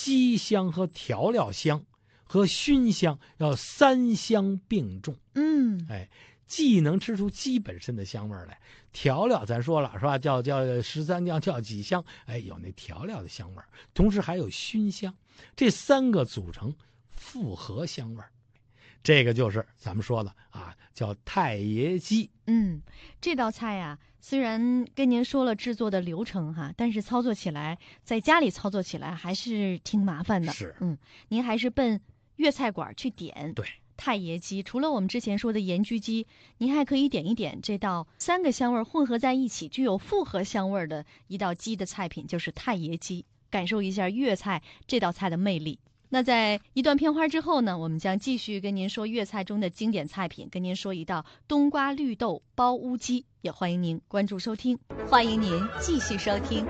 鸡香和调料香和熏香要3香并重。既能吃出鸡本身的香味来，调料咱说了是吧？叫13酱，叫几香，有那调料的香味，同时还有熏香，这3个组成复合香味。这个就是咱们说的啊，叫太爷鸡。 这道菜呀，虽然跟您说了制作的流程哈，但是操作起来，在家里操作起来还是挺麻烦的。 是， 您还是奔粤菜馆去点。 对， 太爷鸡除了我们之前说的盐焗鸡，您还可以点一点这道3个香味混合在一起，具有复合香味的一道鸡的菜品，就是太爷鸡，感受一下粤菜这道菜的魅力。那在一段片花之后呢，我们将继续跟您说粤菜中的经典菜品，跟您说一道冬瓜绿豆包乌鸡，也欢迎您关注收听。欢迎您继续收听。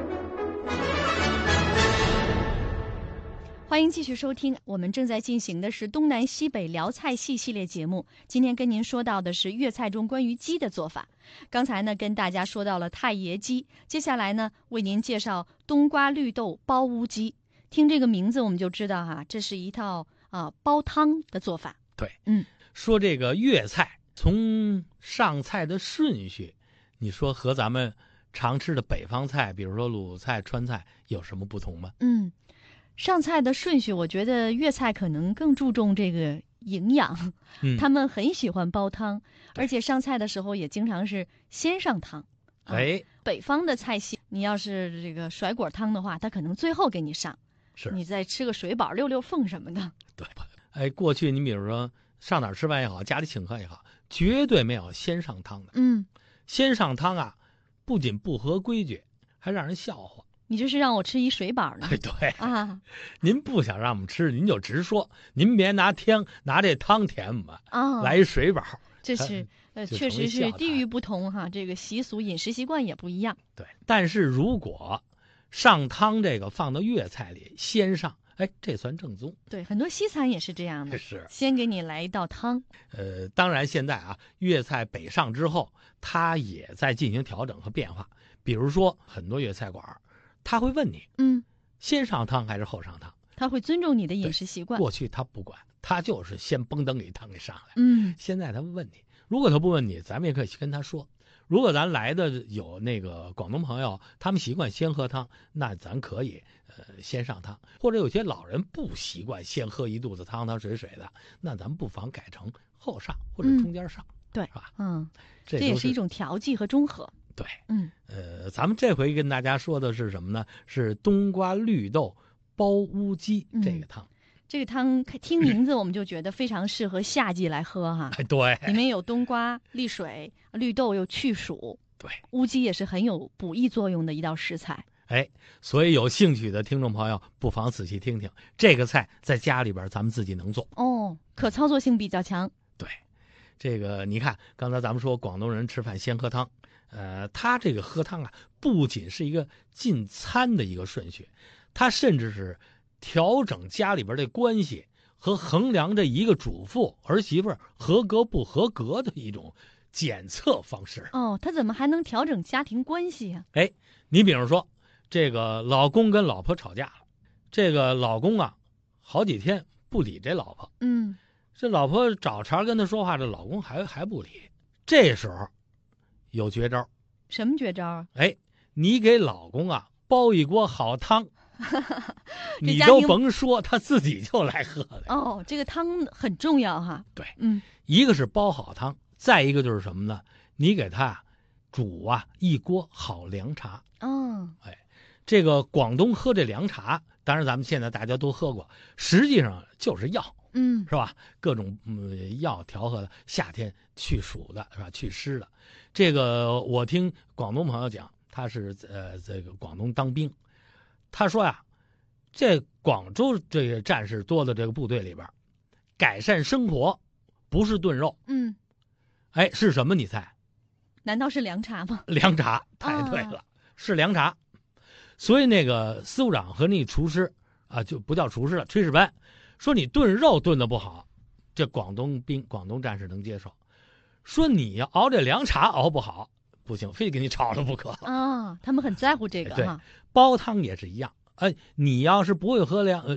欢迎继续收听，我们正在进行的是东南西北辽菜系系列节目。今天跟您说到的是粤菜中关于鸡的做法。刚才呢跟大家说到了太爷鸡，接下来呢为您介绍冬瓜绿豆包乌鸡。听这个名字我们就知道哈，这是一套煲汤的做法。 对，说这个粤菜从上菜的顺序，你说和咱们常吃的北方菜，比如说鲁菜、川菜有什么不同吗？ 上菜的顺序，我觉得粤菜可能更注重这个营养，他们很喜欢煲汤，而且上菜的时候也经常是先上汤。北方的菜系，你要是这个甩果汤的话，他可能最后给你上。 是， 你再吃个水饱溜溜凤什么的。 对，过去你比如说上哪儿吃饭也好，家里请客也好，绝对没有先上汤的。先上汤啊，不仅不合规矩，还让人笑话。 你这是让我吃一水饱呢？ 对啊， 您不想让我们吃，您就直说，您别拿这汤填我们来一水饱。 这是确实是地域不同哈，这个习俗饮食习惯也不一样。 对，但是如果上汤这个放到粤菜里先上，这算正宗。 对，很多西餐也是这样的， 是先给你来一道汤。 当然现在啊，粤菜北上之后，它也在进行调整和变化。比如说很多粤菜馆，他会问你，先上汤还是后上汤？ 他会尊重你的饮食习惯。 过去他不管，他就是先嘣噔给汤给上来。现在他问你，如果他不问你，咱们也可以去跟他说。如果咱来的有那个广东朋友，他们习惯先喝汤，那咱可以先上汤。或者有些老人不习惯先喝一肚子汤汤水水的，那咱们不妨改成后上或者中间上。 对， 是吧？ 这也是一种调剂和中和。 对，咱们这回跟大家说的是什么呢？是冬瓜绿豆包乌鸡这个汤。 这个汤听名字我们就觉得非常适合夏季来喝哈。 对， 里面有冬瓜利水，绿豆又去暑。 对， 乌鸡也是很有补益作用的一道食材。 所以有兴趣的听众朋友不妨仔细听听，这个菜在家里边咱们自己能做。 可操作性比较强。 对，这个你看刚才咱们说广东人吃饭先喝汤，他这个喝汤啊，不仅是一个进餐的一个顺序，他甚至是调整家里边的关系和衡量这一个主妇儿媳妇合格不合格的一种检测方式。 他怎么还能调整家庭关系呀？ 你比如说这个老公跟老婆吵架了，这个老公啊好几天不理这老婆，这老婆找茬跟他说话，这老公还不理。这时候有绝招。 什么绝招啊？ 你给老公啊煲一锅好汤你都甭说，他自己就来喝了。 这个汤很重要哈。 对，一个是煲好汤，再一个就是什么呢？你给他煮一锅好凉茶。这个广东喝这凉茶，当然咱们现在大家都喝过，实际上就是药，是吧？各种药调和的，夏天去暑的，是吧？去湿的。这个我听广东朋友讲，他是这个广东当兵，他说呀，这广州这个战士多的这个部队里边，改善生活不是炖肉，是什么？你猜？ 难道是凉茶吗？ 凉茶，太对了，是凉茶。所以那个司务长和那厨师就不叫厨师了，炊事班说你炖肉炖的不好，这广东战士能接受。说你要熬这凉茶熬不好，不行，非给你炒了不可。 他们很在乎这个。 对，煲汤也是一样。你要是不会喝